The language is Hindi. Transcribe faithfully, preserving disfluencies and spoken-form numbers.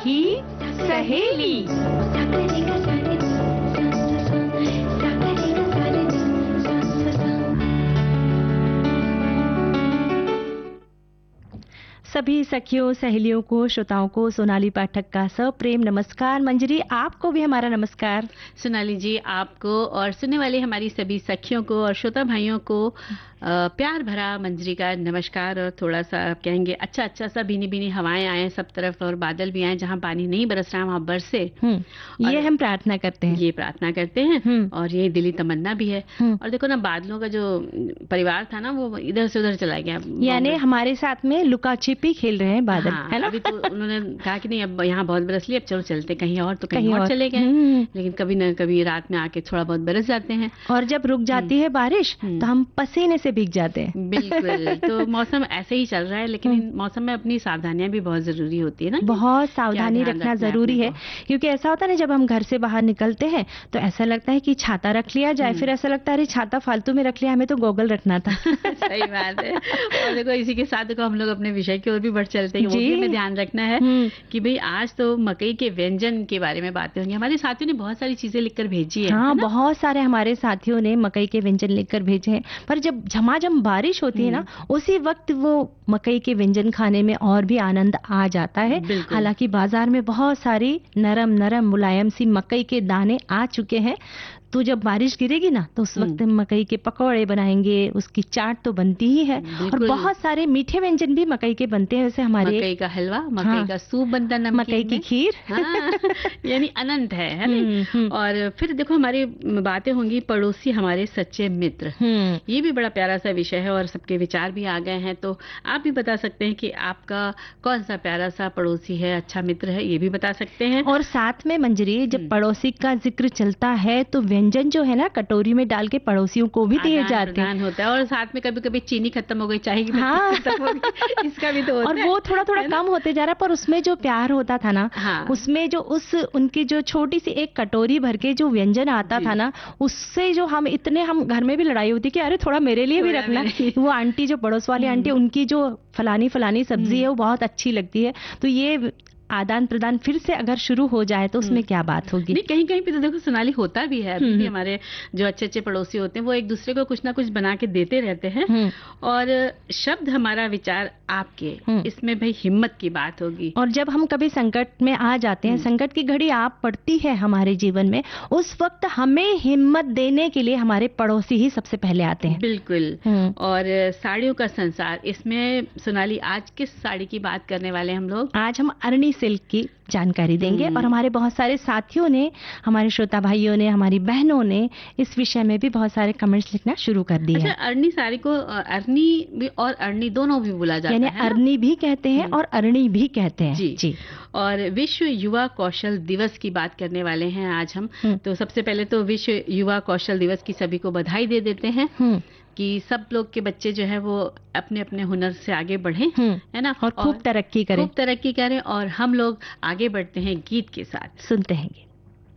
सखी सहेली। सभी सखियों सहेलियों को, श्रोताओं को सोनाली पाठक का सप्रेम नमस्कार। मंजरी, आपको भी हमारा नमस्कार। सोनाली जी, आपको और सुनने वाले हमारी सभी सखियों को और श्रोता भाइयों को प्यार भरा मंजरी का नमस्कार। और थोड़ा सा आप कहेंगे अच्छा अच्छा सा भीनी भीनी हवाएं आए सब तरफ और बादल भी आए, जहां पानी नहीं बरस रहा वहां बरसे, ये हम प्रार्थना करते हैं। ये प्रार्थना करते हैं और ये दिली तमन्ना भी है। और देखो ना, बादलों का जो परिवार था ना, वो इधर से उधर चला गया, यानी हमारे साथ में लुका छिपी खेल रहे हैं बादल। हाँ, है ना? अभी तो उन्होंने कहा कि नहीं, अब यहाँ बहुत बरस लिया, अब चलो चलते कहीं और, तो कहीं, कहीं और, और चले गए। लेकिन कभी न कभी रात में आके थोड़ा बहुत बरस जाते हैं, और जब रुक जाती है बारिश तो हम पसीने से भीग जाते हैं। बिल्कुल। तो मौसम ऐसे ही चल रहा है, लेकिन इन मौसम में अपनी सावधानियां भी बहुत जरूरी होती है ना। बहुत सावधानी रखना जरूरी है, क्योंकि ऐसा होता है ना, जब हम घर से बाहर निकलते हैं तो ऐसा लगता है कि छाता रख लिया जाए, फिर ऐसा लगता है अरे छाता फालतू में रख लिया, हमें तो गोगल रखना था। सही बात है। और देखो, इसी के साथ देखो हम लोग अपने विषय की ओर भी बढ़ चलते हैं। वो भी हमें ध्यान रखना है कि भाई आज तो मकई के व्यंजन के बारे में बातें होंगी। हमारे साथियों ने बहुत सारी चीजें लिखकर भेजी है। हाँ, बहुत सारे हमारे साथियों ने मकई के व्यंजन लिखकर भेजे हैं। पर जब झमाझम बारिश होती है ना, उसी वक्त वो मकई के व्यंजन खाने में और भी आनंद आ जाता है। हालांकि बाजार में बहुत सारी नरम नरम मुलायम सी मकई के दाने आ चुके हैं, तो जब बारिश गिरेगी ना तो उस वक्त मकई के पकौड़े बनाएंगे, उसकी चाट तो बनती ही है। और बहुत सारे मीठे व्यंजन भी मकई के बनते हैं, जैसे हमारे मकई का हलवा, मकई हाँ, का सूप बनता है, मकई की खीर, हाँ, यानी अनंत है, है ना। और फिर देखो हमारी बातें होंगी पड़ोसी हमारे सच्चे मित्र। ये भी बड़ा प्यारा सा विषय है और सबके विचार भी आ गए हैं। तो आप भी बता सकते हैं कि आपका कौन सा प्यारा सा पड़ोसी है, अच्छा मित्र है, ये भी बता सकते हैं। और साथ में मंजरी, जब पड़ोसी का जिक्र चलता है तो व्यंजन जो है ना कटोरी में डाल के पड़ोसियों को भी दिए जाते हैं। होता है। और साथ में कभी कभी चीनी खत्म हो गई, चाय की हाँ। खत्म हो गई, इसका भी तो होता और है। वो थोड़ा थोड़ा कम होते जा रहा, पर उसमें जो प्यार होता था ना, हाँ। उसमें जो उस उनकी जो छोटी सी एक कटोरी भर के जो व्यंजन आता था ना, उससे जो हम इतने हम घर में भी लड़ाई होती कि अरे थोड़ा मेरे लिए भी रखना। वो आंटी जो पड़ोस वाली आंटी, उनकी जो फलानी फलानी सब्जी है वो बहुत अच्छी लगती है। तो ये आदान प्रदान फिर से अगर शुरू हो जाए तो उसमें क्या बात होगी। नहीं, कहीं कहीं पे तो देखो सोनाली होता भी है। अभी भी हमारे जो अच्छे अच्छे पड़ोसी होते हैं वो एक दूसरे को कुछ ना कुछ बना के देते रहते हैं। और शब्द हमारा विचार आपके, इसमें भाई हिम्मत की बात होगी। और जब हम कभी संकट में आ जाते हैं, संकट की घड़ी आप पड़ती है हमारे जीवन में, उस वक्त हमें हिम्मत देने के लिए हमारे पड़ोसी ही सबसे पहले आते हैं। बिल्कुल। और साड़ियों का संसार, इसमें सोनाली आज किस साड़ी की बात करने वाले हम लोग? आज हम अरणी सिल्क की जानकारी देंगे। और हमारे बहुत सारे साथियों ने, हमारे श्रोता भाइयों ने, हमारी बहनों ने इस विषय में भी बहुत सारे कमेंट्स लिखना शुरू कर दिए। अच्छा, अरणी साड़ी को अरणी भी और अरणी दोनों भी बोला जाता है, यानी अरणी भी कहते हैं और अरणी भी कहते हैं। जी जी। और विश्व युवा कौशल दिवस की बात करने वाले हैं आज हम। तो सबसे पहले तो विश्व युवा कौशल दिवस की सभी को बधाई दे देते हैं कि सब लोग के बच्चे जो है वो अपने अपने हुनर से आगे बढ़ें, है ना, और खूब तरक्की करें, खूब तरक्की करें। और हम लोग आगे बढ़ते हैं गीत के साथ, सुनते हैं।